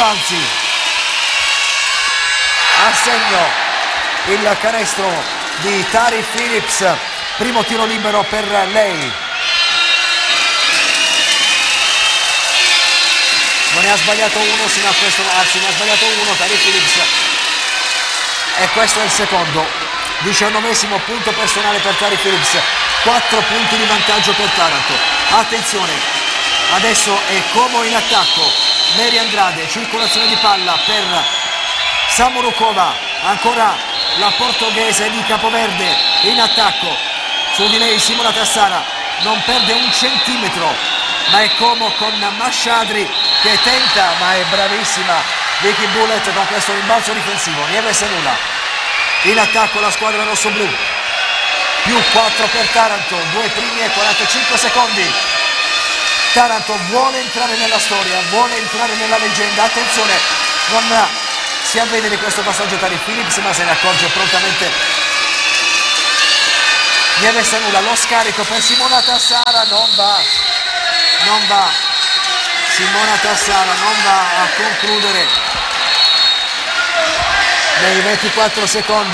rimbalzi. A segno il canestro di Tari Phillips, primo tiro libero per lei. Non ne ha sbagliato uno sino a questo, anzi ne ha sbagliato uno Tari Phillips, e questo è il secondo. 19° punto personale per Tari Phillips, 4 punti di vantaggio per Taranto. Attenzione, adesso è Como in attacco, Mary Andrade, circolazione di palla per Samorukova, ancora la portoghese di Capoverde in attacco, su di lei Simona Tassara, non perde un centimetro, ma è Como con Masciadri che tenta, ma è bravissima Vicky Bullet con questo rimbalzo difensivo. Nieves nulla. In attacco la squadra rossoblù, più 4 per Taranto, 2 primi e 45 secondi. Taranto vuole entrare nella storia, vuole entrare nella leggenda. Attenzione, non si avvede di questo passaggio Tari Phillips, ma se ne accorge prontamente Nieves nulla. Lo scarico per Simona Tassara, non va, Simona Tassara non va a concludere nei 24 secondi.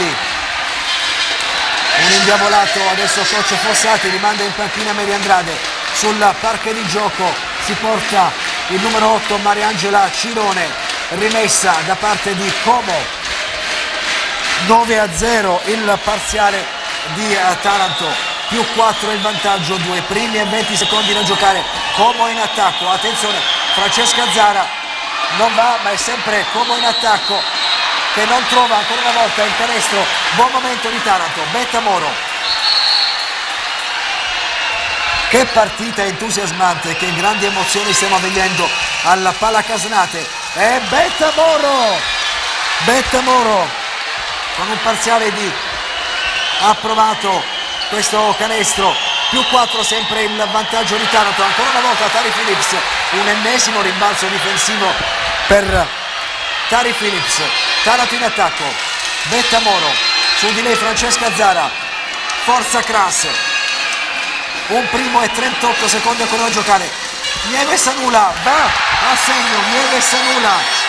Un indiavolato adesso coach Fossati, rimanda in panchina Mary Andrade. Sul parquet di gioco si porta il numero 8 Mariangela Cirone, rimessa da parte di Como. 9-0 il parziale di Taranto, più 4 il vantaggio, 2 primi e 20 secondi da giocare. Como in attacco, attenzione, Francesca Zara non va, ma è sempre Como in attacco che non trova ancora una volta il canestro. Buon momento di Taranto. Betta Moro, che partita entusiasmante, che grandi emozioni stiamo vedendo alla Palacasnate. E Betta Moro con un parziale di approvato questo canestro, più 4 sempre il vantaggio di Taranto. Ancora una volta Tari Phillips, un ennesimo rimbalzo difensivo per Tari Phillips. Taranto in attacco, Betta Moro, su di lei Francesca Zara, forza Crass, un primo e 38 secondi ancora da giocare. Nieves Anula va a segno, Nieves Anula,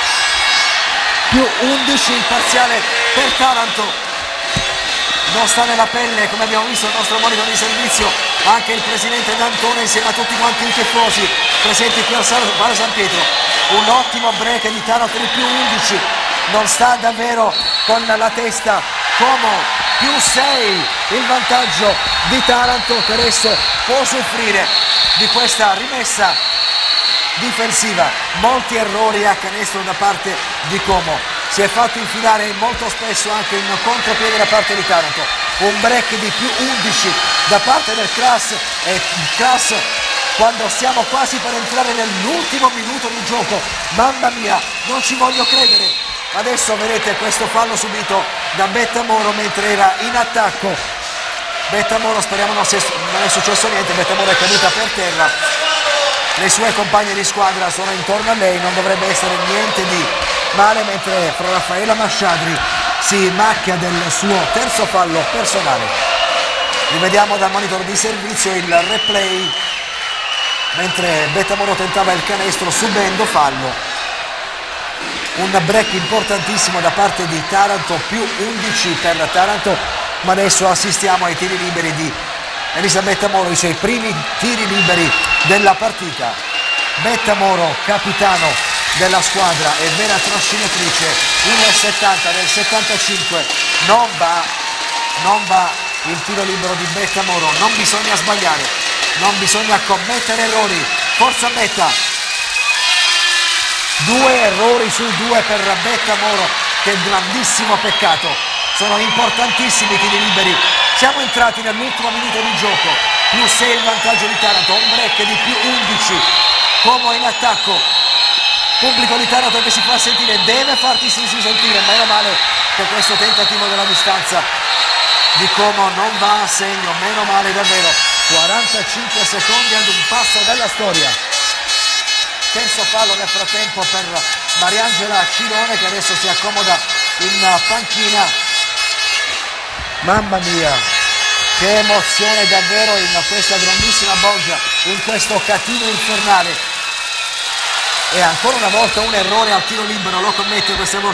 più 11 il parziale per Taranto. Non sta nella pelle, come abbiamo visto il nostro monitor di servizio, anche il presidente D'Antone insieme a tutti quanti i tifosi presenti qui al Pala San Pietro. Un ottimo break di Taranto di più 11, non sta davvero con la testa. Como, più 6 il vantaggio di Taranto, che adesso può soffrire di questa rimessa difensiva. Molti errori a canestro da parte di Como, si è fatto infilare molto spesso anche in contropiede da parte di Taranto. Un break di più 11 da parte del Crass, e il Crass, quando stiamo quasi per entrare nell'ultimo minuto di gioco, mamma mia, non ci voglio credere. Adesso vedete questo fallo subito da Betta Moro mentre era in attacco. Betta Moro, speriamo non è successo niente, Betta Moro è caduta per terra, le sue compagne di squadra sono intorno a lei, non dovrebbe essere niente di male, mentre Raffaella Masciadri si macchia del suo terzo fallo personale. Rivediamo dal monitor di servizio il replay mentre Betta Moro tentava il canestro subendo fallo. Un break importantissimo da parte di Taranto, più 11 per Taranto, ma adesso assistiamo ai tiri liberi di Elisabetta Moro, i suoi primi tiri liberi della partita. Betta Moro, capitano della squadra e vera trascinatrice, 1,70 del 75, non va il tiro libero di Betta Moro, non bisogna sbagliare, non bisogna commettere errori. Forza Betta! 2 errori su 2 per Betta Moro, che grandissimo peccato. Sono importantissimi i tiri liberi. Siamo entrati nell'ultimo minuto di gioco, più 6 il vantaggio di Taranto, un break di più 11. Como in attacco, pubblico di Taranto che si fa sentire, deve farti sentire, meno male che questo tentativo della distanza di Como non va a segno, meno male davvero. 45 secondi ad un passo dalla storia. Terzo fallo nel frattempo per Mariangela Cirone, che adesso si accomoda in panchina. Mamma mia, che emozione davvero in questa grandissima bolgia, in questo catino infernale. E ancora una volta un errore al tiro libero lo commette questa volta